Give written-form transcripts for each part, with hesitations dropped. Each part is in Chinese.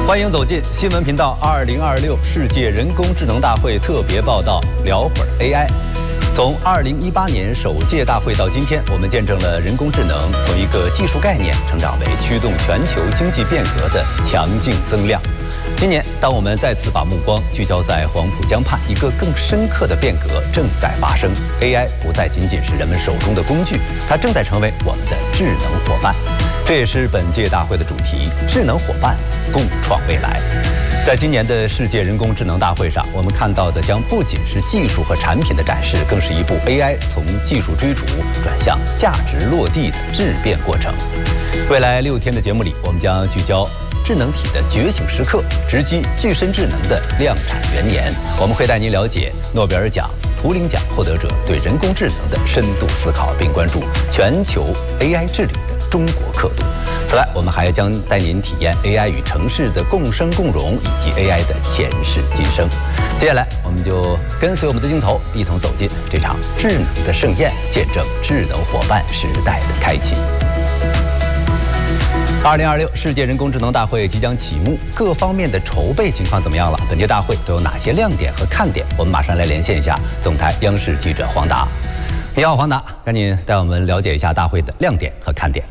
欢迎走进新闻频道2026世界人工智能大会特别报道，聊会儿 AI。从2018年首届大会到今天，我们见证了人工智能从一个技术概念成长为驱动全球经济变革的强劲增量。今年，当我们再次把目光聚焦在黄浦江畔，一个更深刻的变革正在发生。AI 不再仅仅是人们手中的工具，它正在成为我们的智能伙伴。这也是本届大会的主题：智能伙伴，共创未来。在今年的世界人工智能大会上，我们看到的将不仅是技术和产品的展示，更是一部 AI 从技术追逐转向价值落地的质变过程。未来6天的节目里，我们将聚焦智能体的觉醒时刻，直击具身智能的量产元年。我们会带您了解诺贝尔奖、图灵奖获得者对人工智能的深度思考，并关注全球 AI 治理的中国刻度。此外，我们还将带您体验 AI 与城市的共生共荣，以及 AI 的前世今生。接下来，我们就跟随我们的镜头，一同走进这场智能的盛宴，见证智能伙伴时代的开启。2026世界人工智能大会即将启幕，各方面的筹备情况怎么样了？本届大会都有哪些亮点和看点？我们马上来连线一下总台央视记者黄达。你好，黄达，赶紧带我们了解一下大会的亮点和看点。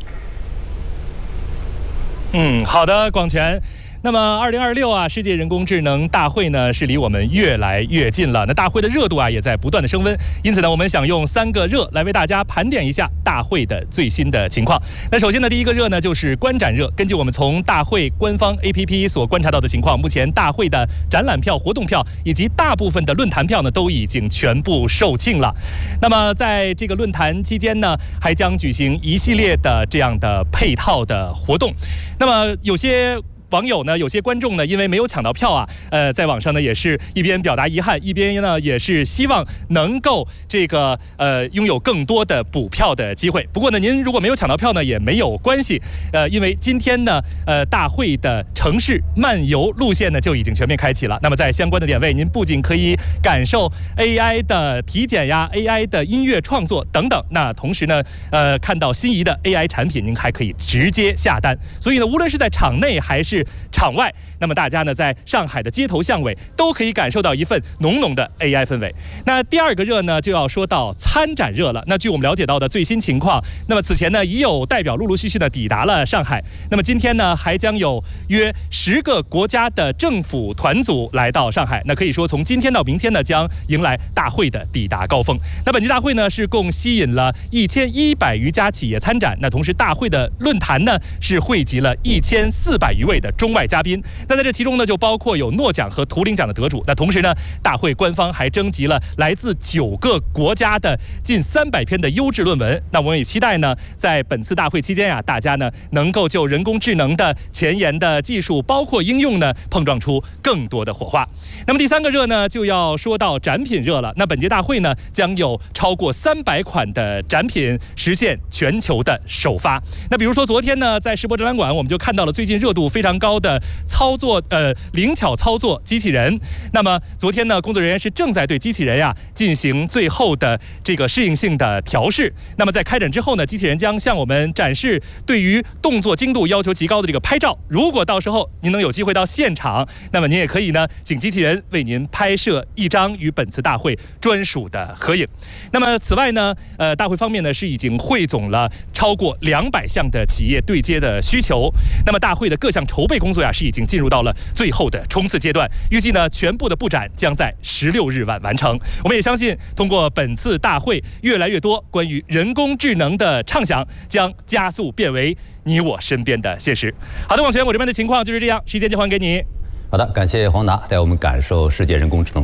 好的，广权。那么2026世界人工智能大会呢是离我们越来越近了。那大会的热度也在不断的升温，因此呢，我们想用3个热来为大家盘点一下大会的最新的情况。那首先呢，第一个热呢就是观展热。根据我们从大会官方 APP 所观察到的情况，目前大会的展览票、活动票以及大部分的论坛票呢都已经全部售罄了。那么在这个论坛期间呢，还将举行一系列的这样的配套的活动。那么有些网友呢，有些观众呢，因为没有抢到票在网上呢也是一边表达遗憾，一边呢也是希望能够拥有更多的补票的机会。不过呢，您如果没有抢到票呢也没有关系，因为今天呢大会的城市漫游路线呢就已经全面开启了。那么在相关的点位，您不仅可以感受 AI 的体检AI 的音乐创作等等，那同时呢看到心仪的 AI 产品，您还可以直接下单。所以呢，无论是在场内还是场外，那么大家呢在上海的街头巷尾都可以感受到一份浓浓的 AI 氛围。那第二个热呢，就要说到参展热了。那据我们了解到的最新情况，那么此前呢已有代表陆陆续续的抵达了上海。那么今天呢，还将有约10个国家的政府团组来到上海。那可以说从今天到明天呢，将迎来大会的抵达高峰。那本届大会呢是共吸引了1100余家企业参展。那同时大会的论坛呢是汇集了1400余位的中外嘉宾。那在这其中呢，就包括有诺奖和图灵奖的得主。那同时呢，大会官方还征集了来自9个国家的近300篇的优质论文。那我们也期待呢，在本次大会期间大家呢能够就人工智能的前沿的技术，包括应用呢，碰撞出更多的火花。那么第3个热呢，就要说到展品热了。那本届大会呢，将有超过300款的展品实现全球的首发。那比如说昨天呢，在世博展览馆，我们就看到了最近热度非常高的灵巧操作机器人。那么昨天呢，工作人员是正在对机器人进行最后的这个适应性的调试。那么在开展之后呢，机器人将向我们展示对于动作精度要求极高的这个拍照。如果到时候您能有机会到现场，那么您也可以呢请机器人为您拍摄一张与本次大会专属的合影。那么此外呢，大会方面呢是已经汇总了超过200项的企业对接的需求。那么大会的各项筹备工作是已经进入到了最后的冲刺阶段，预计呢全部的布展将在16日晚完成。我们也相信，通过本次大会，越来越多关于人工智能的畅想将加速变为你我身边的现实。好的，广权，我这边的情况就是这样，时间就还给你。 好的，感谢黄达带我们感受世界人工智能